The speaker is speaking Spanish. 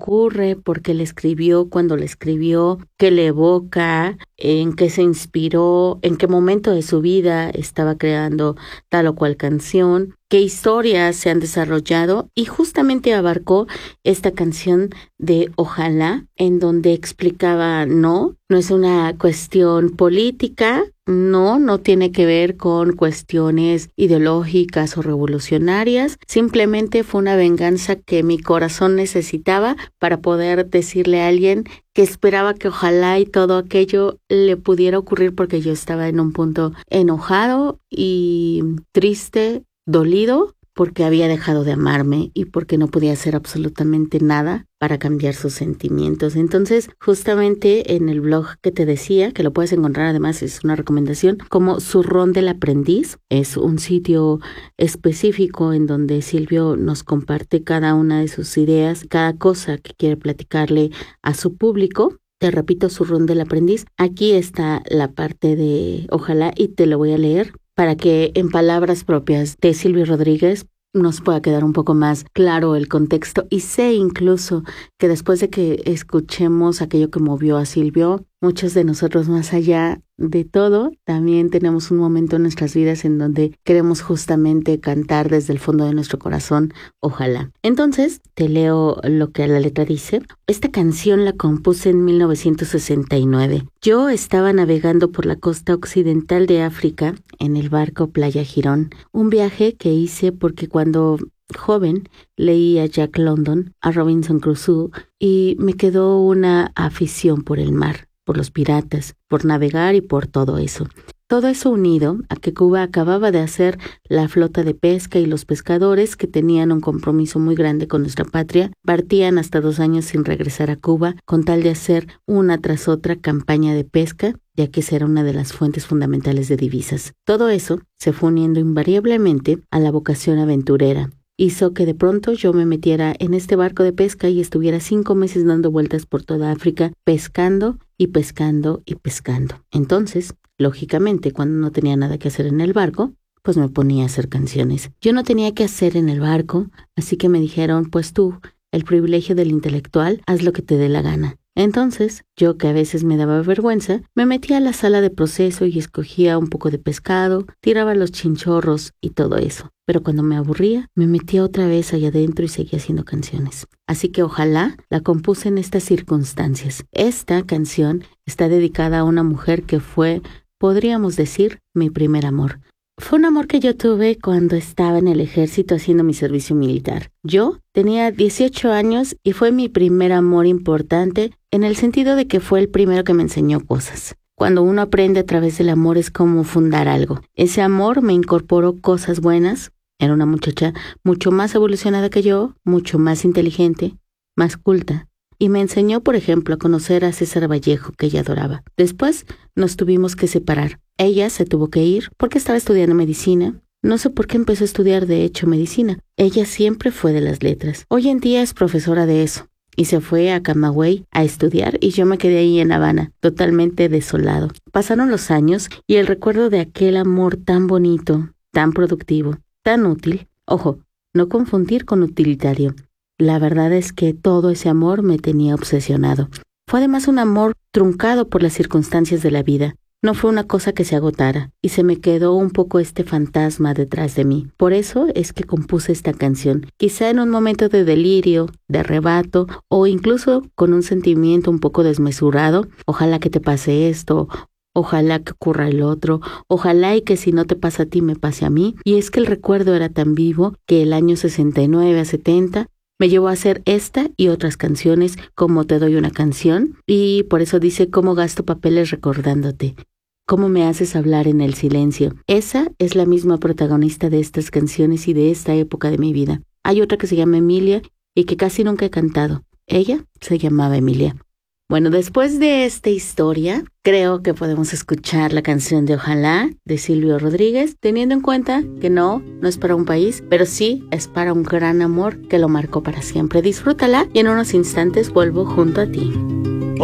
ocurre, por qué le escribió, cuándo le escribió, qué le evoca, en qué se inspiró, en qué momento de su vida estaba creando tal o cual canción, qué historias se han desarrollado, y justamente abarcó esta canción de Ojalá, en donde explicaba no es una cuestión política, no tiene que ver con cuestiones ideológicas o revolucionarias, simplemente fue una venganza que mi corazón necesitaba para poder decirle a alguien que esperaba que ojalá y todo aquello le pudiera ocurrir, porque yo estaba en un punto enojado y triste, dolido, porque había dejado de amarme y porque no podía hacer absolutamente nada para cambiar sus sentimientos. Entonces, justamente en el blog que te decía, que lo puedes encontrar, además es una recomendación, como Zurrón del Aprendiz, es un sitio específico en donde Silvio nos comparte cada una de sus ideas, cada cosa que quiere platicarle a su público. Te repito, Zurrón del Aprendiz. Aquí está la parte de Ojalá y te lo voy a leer para que en palabras propias de Silvio Rodríguez nos pueda quedar un poco más claro el contexto. Y sé incluso que después de que escuchemos aquello que movió a Silvio, muchos de nosotros, más allá de todo, también tenemos un momento en nuestras vidas en donde queremos justamente cantar desde el fondo de nuestro corazón, ojalá. Entonces, te leo lo que la letra dice. Esta canción la compuse en 1969. Yo estaba navegando por la costa occidental de África en el barco Playa Girón, un viaje que hice porque cuando joven leí a Jack London, a Robinson Crusoe, y me quedó una afición por el mar, por los piratas, por navegar y por todo eso. Todo eso unido a que Cuba acababa de hacer la flota de pesca y los pescadores, que tenían un compromiso muy grande con nuestra patria, partían hasta 2 años sin regresar a Cuba con tal de hacer una tras otra campaña de pesca, ya que esa era una de las fuentes fundamentales de divisas. Todo eso se fue uniendo invariablemente a la vocación aventurera. Hizo que de pronto yo me metiera en este barco de pesca y estuviera 5 meses dando vueltas por toda África, pescando y pescando y pescando. Entonces, lógicamente, cuando no tenía nada que hacer en el barco, pues me ponía a hacer canciones. Yo no tenía que hacer en el barco, así que me dijeron, pues tú, el privilegio del intelectual, haz lo que te dé la gana. Entonces, yo, que a veces me daba vergüenza, me metía a la sala de proceso y escogía un poco de pescado, tiraba los chinchorros y todo eso. Pero cuando me aburría, me metía otra vez allá adentro y seguía haciendo canciones. Así que ojalá la compuse en estas circunstancias. Esta canción está dedicada a una mujer que fue, podríamos decir, mi primer amor. Fue un amor que yo tuve cuando estaba en el ejército haciendo mi servicio militar. Yo tenía 18 años y fue mi primer amor importante en el sentido de que fue el primero que me enseñó cosas. Cuando uno aprende a través del amor es como fundar algo. Ese amor me incorporó cosas buenas. Era una muchacha mucho más evolucionada que yo, mucho más inteligente, más culta. Y me enseñó, por ejemplo, a conocer a César Vallejo, que ella adoraba. Después nos tuvimos que separar. Ella se tuvo que ir porque estaba estudiando medicina. No sé por qué empezó a estudiar, de hecho, medicina. Ella siempre fue de las letras. Hoy en día es profesora de eso. Y se fue a Camagüey a estudiar y yo me quedé ahí en Habana, totalmente desolado. Pasaron los años y el recuerdo de aquel amor tan bonito, tan productivo, tan útil. Ojo, no confundir con utilitario. La verdad es que todo ese amor me tenía obsesionado. Fue además un amor truncado por las circunstancias de la vida. No fue una cosa que se agotara, y se me quedó un poco este fantasma detrás de mí. Por eso es que compuse esta canción, quizá en un momento de delirio, de arrebato, o incluso con un sentimiento un poco desmesurado. Ojalá que te pase esto, ojalá que ocurra el otro, ojalá y que si no te pasa a ti, me pase a mí. Y es que el recuerdo era tan vivo que el año 69 a 70 me llevó a hacer esta y otras canciones como Te doy una canción, y por eso dice cómo gasto papeles recordándote, cómo me haces hablar en el silencio. Esa es la misma protagonista de estas canciones y de esta época de mi vida. Hay otra que se llama Emilia y que casi nunca he cantado. Ella se llamaba Emilia. Bueno, después de esta historia, creo que podemos escuchar la canción de Ojalá de Silvio Rodríguez, teniendo en cuenta que no es para un país, pero sí es para un gran amor que lo marcó para siempre. Disfrútala y en unos instantes vuelvo junto a ti.